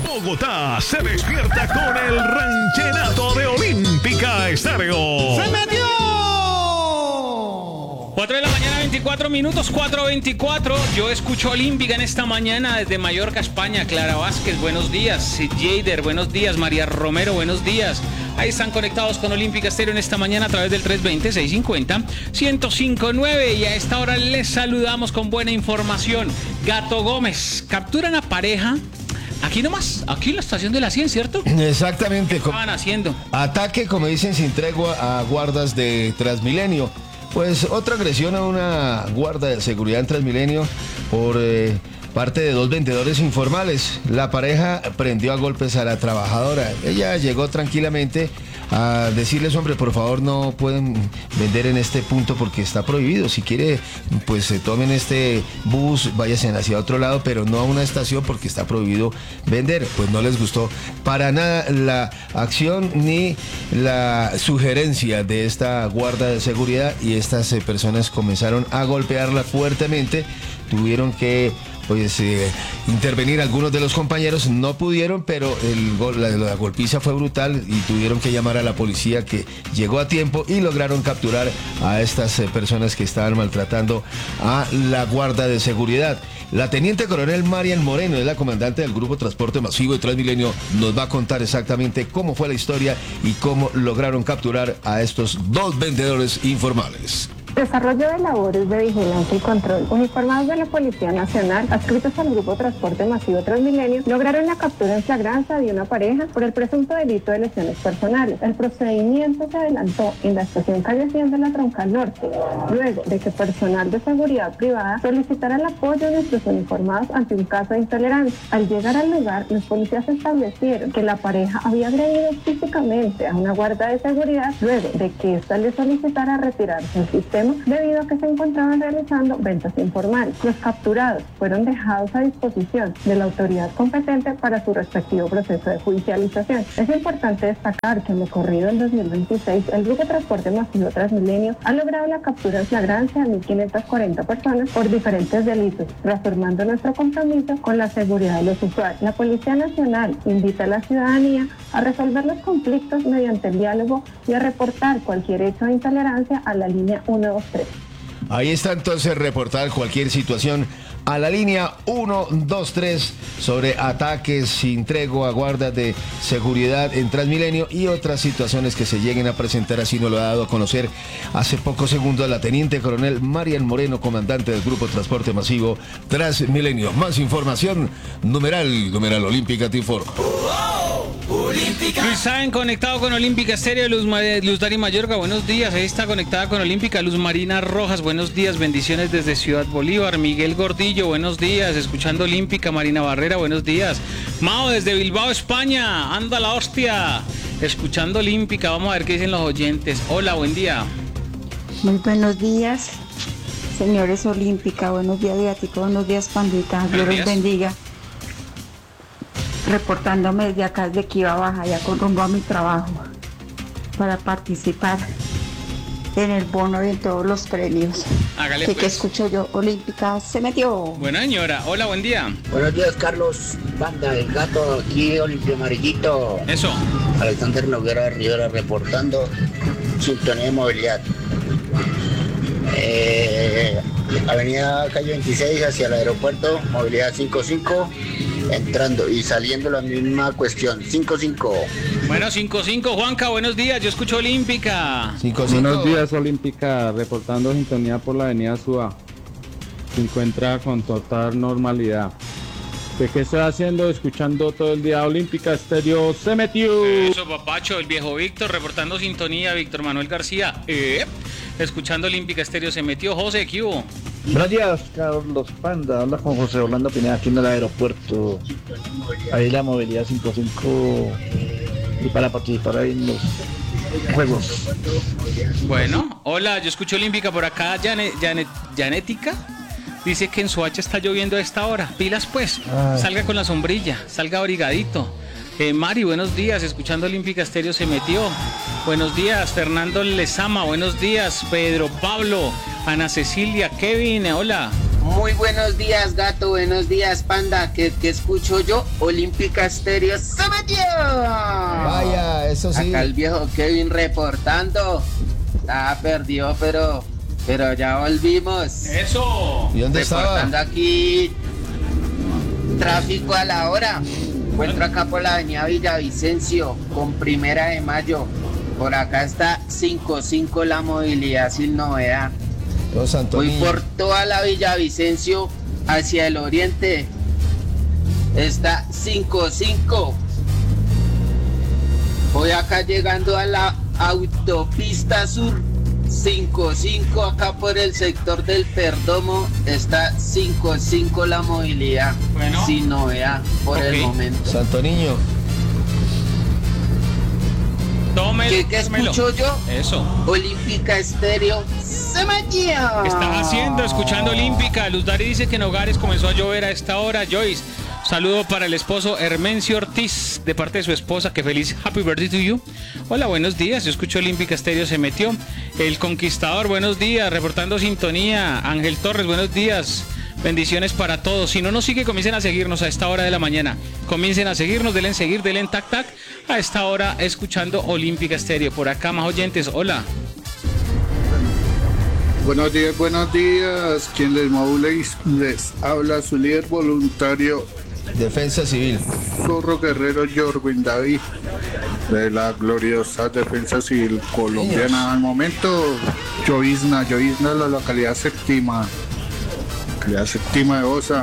Bogotá se despierta con el rancherato de Olímpica Estéreo. ¡Se metió! 4 de la mañana, 24 minutos, 4:24. Yo escucho Olímpica en esta mañana desde Mallorca, España. Clara Vázquez, buenos días. Jader, buenos días. María Romero, buenos días. Ahí están conectados con Olímpica Estéreo en esta mañana a través del 320-650-1059. Y a esta hora les saludamos con buena información. Gato Gómez, capturan a pareja. Aquí nomás, aquí en la estación de la 100, ¿cierto? Exactamente. ¿Qué estaban haciendo? Ataque, como dicen, sin tregua a guardas de Transmilenio. Pues otra agresión a una guarda de seguridad en Transmilenio por parte de dos vendedores informales. La pareja prendió a golpes a la trabajadora. Ella llegó tranquilamente a decirles, hombre, por favor no pueden vender en este punto porque está prohibido. Si quiere, pues tomen este bus, váyanse hacia otro lado, pero no a una estación porque está prohibido vender. Pues no les gustó para nada la acción ni la sugerencia de esta guarda de seguridad y estas personas comenzaron a golpearla fuertemente. Tuvieron que intervenir algunos de los compañeros, no pudieron, pero la golpiza fue brutal y tuvieron que llamar a la policía, que llegó a tiempo y lograron capturar a estas personas que estaban maltratando a la guarda de seguridad. La teniente coronel Marian Moreno es la comandante del Grupo Transporte Masivo de Transmilenio. Nos va a contar exactamente cómo fue la historia y cómo lograron capturar a estos dos vendedores informales. Desarrollo de labores de vigilancia y control. Uniformados de la Policía Nacional, adscritos al Grupo Transporte Masivo Transmilenio, lograron la captura en flagrancia de una pareja por el presunto delito de lesiones personales. El procedimiento se adelantó en la estación Calle 100 de la Troncal Norte, luego de que personal de seguridad privada solicitara el apoyo de nuestros uniformados ante un caso de intolerancia. Al llegar al lugar, los policías establecieron que la pareja había agredido físicamente a una guarda de seguridad, luego de que ésta le solicitara retirarse del sistema debido a que se encontraban realizando ventas informales. Los capturados fueron dejados a disposición de la autoridad competente para su respectivo proceso de judicialización. Es importante destacar que en lo corrido del 2026, el Grupo Transporte Masivo Transmilenio ha logrado la captura en flagrancia de 1.540 personas por diferentes delitos, reafirmando nuestro compromiso con la seguridad de los usuarios. La Policía Nacional invita a la ciudadanía a resolver los conflictos mediante el diálogo y a reportar cualquier hecho de intolerancia a la línea 123. Ahí está entonces reportar cualquier situación a la línea 123 sobre ataques sin tregua a guardas de seguridad en Transmilenio y otras situaciones que se lleguen a presentar. Así nos lo ha dado a conocer hace pocos segundos la teniente coronel Marian Moreno, comandante del Grupo Transporte Masivo Transmilenio. Más información, numeral Olímpica te informa. Luis Saben conectado con Olímpica Estéreo. Luz Dari Mayorga, buenos días. Ahí está conectada con Olímpica. Luz Marina Rojas, buenos días. Bendiciones desde Ciudad Bolívar. Miguel Gordillo, buenos días. Escuchando Olímpica. Marina Barrera, buenos días. Mao desde Bilbao, España. Anda la hostia. Escuchando Olímpica. Vamos a ver qué dicen los oyentes. Hola, buen día. Muy buenos días, señores Olímpica. Buenos días, Gatico. Buenos días, Pandita. Dios los bendiga. Reportándome desde acá, desde Kiva Baja, ya con rumbo a mi trabajo, para participar en el bono de todos los premios. Hágale que pues. escucho yo, Olímpica se metió. Buena señora, hola, buen día. Buenos días, Carlos, banda del gato, aquí Olimpio Amarillito. Eso. Alexander Noguera Rivera reportando sintonía de movilidad. Avenida Calle 26 hacia el aeropuerto, movilidad 55, entrando y saliendo la misma cuestión, 55. Bueno, 55, Juanca, buenos días, yo escucho Olímpica. 55. Buenos días, Olímpica, reportando sintonía por la avenida Suba. Se encuentra con total normalidad. ¿De qué estoy haciendo? Escuchando todo el día Olímpica Estéreo se metió. Eso, papacho, el viejo Víctor, reportando sintonía, Víctor Manuel García. Escuchando Olímpica Estéreo se metió. José, ¿qué hubo? Buenos días, Carlos Panda. Habla con José Orlando Pineda aquí en el aeropuerto. Ahí la movilidad 55 y para participar ahí en los juegos. Bueno, hola, yo escucho Olímpica por acá. Janética dice que en Soacha está lloviendo a esta hora. Pilas pues, salga con la sombrilla, salga abrigadito. Mari, buenos días, escuchando Olímpica Estéreo se metió. Buenos días, Fernando Lezama, buenos días, Pedro Pablo, Ana Cecilia, Kevin, hola. Muy buenos días, gato. Buenos días, panda. ¿Qué escucho yo? Olímpica Estéreo se metió. Vaya, eso sí. Acá el viejo Kevin reportando. Estaba perdido, pero ya volvimos. ¡Eso! ¿Y dónde reportando estaba? Aquí tráfico a la hora. Encuentro acá por la avenida Villavicencio con 1 de Mayo. Por acá está 5-5 la movilidad sin novedad. Voy por toda la Villavicencio hacia el oriente. Está 5-5. Voy acá llegando a la autopista sur. 5-5 acá por el sector del Perdomo. Está 5-5 la movilidad. Bueno, sin novedad por el momento. Santo Niño. ¿Qué escucho yo? Eso. Olímpica Estéreo se metió. ¿Qué estás haciendo? Escuchando Olímpica. Luz Dari dice que en Hogares comenzó a llover a esta hora. Joyce, saludo para el esposo Hermencio Ortiz de parte de su esposa. Que feliz happy birthday to you. Hola, buenos días. Yo escucho Olímpica Estéreo se metió. El Conquistador, buenos días. Reportando sintonía. Ángel Torres, buenos días. Bendiciones para todos. Si no nos sigue, comiencen a seguirnos a esta hora de la mañana. Comiencen a seguirnos, denle en seguir, denle en tac tac. A esta hora escuchando Olímpica Estéreo. Por acá más oyentes, hola. Buenos días. Quien les habla su líder voluntario. Defensa Civil. Zorro Guerrero Jorwin David. De la gloriosa Defensa Civil colombiana. Al momento, Llovizna, la localidad séptima. La séptima de Osa.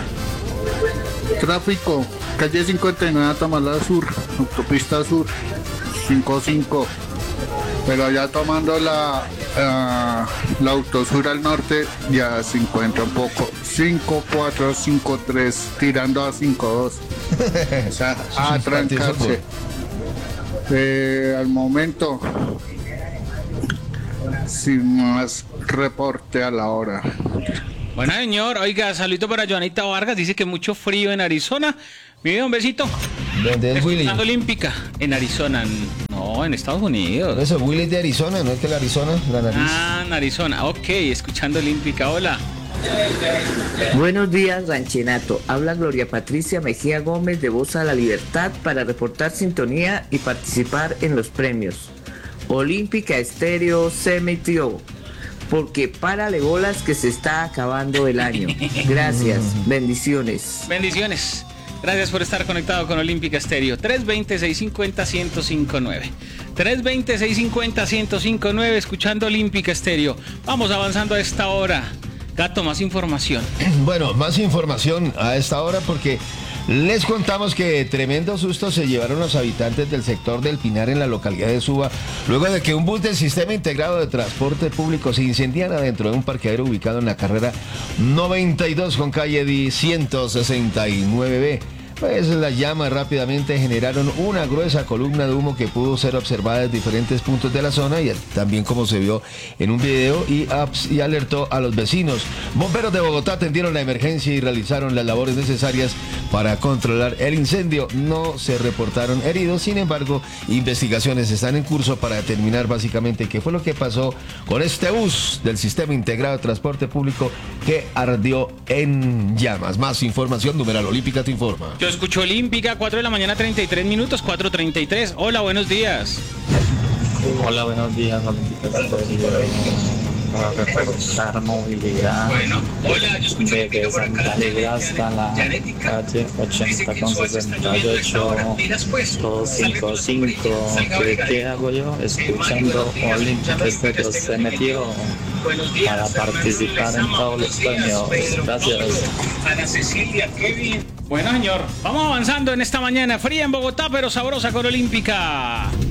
Tráfico, calle 59 Tamalá Sur, autopista Sur, 5-5. Pero ya tomando la autosur al norte, ya se encuentra un poco 5-4, 5-3, tirando a 5-2. O sea, a trancarse. Al momento, sin más reporte a la hora. Bueno, señor, oiga, saludito para Joanita Vargas, dice que mucho frío en Arizona. Mi vida, un besito. ¿Dónde es Willy? Escuchando Olímpica, en Arizona, no, en Estados Unidos. Eso, Willy es de Arizona, ¿no es que la Arizona, la nariz? Ah, en Arizona, ok, escuchando Olímpica, hola. Buenos días, Ranchenato. Habla Gloria Patricia Mejía Gómez de Voz a la Libertad para reportar sintonía y participar en los premios. Olímpica Estéreo se metió. Porque párale bolas que se está acabando el año. Gracias, bendiciones. Bendiciones. Gracias por estar conectado con Olímpica Estéreo. 320-650-1059. 320-650-1059, escuchando Olímpica Estéreo. Vamos avanzando a esta hora. Gato, más información. Bueno, más información a esta hora porque les contamos que tremendo susto se llevaron los habitantes del sector del Pinar en la localidad de Suba, luego de que un bus del Sistema Integrado de Transporte Público se incendiara dentro de un parqueadero ubicado en la carrera 92 con calle 169B. Pues las llamas rápidamente generaron una gruesa columna de humo que pudo ser observada en diferentes puntos de la zona y también como se vio en un video y alertó a los vecinos. Bomberos de Bogotá atendieron la emergencia y realizaron las labores necesarias para controlar el incendio. No se reportaron heridos, sin embargo, investigaciones están en curso para determinar básicamente qué fue lo que pasó con este bus del Sistema Integrado de Transporte Público que ardió en llamas. Más información, numeral Olímpica te informa. Yo escucho Olímpica, 4 de la mañana, 33 minutos, 4:33. Hola, buenos días. Hola, buenos días, Olímpica. Para reportar movilidad desde Santa Liga hasta la calle 80 con 68, 255. ¿Qué hago yo? Escuchando Olímpica Estéreo se metió para participar en todos los premios. Gracias. Ana Cecilia, Kevin. Bueno, señor, vamos avanzando en esta mañana fría en Bogotá, pero sabrosa con Olímpica.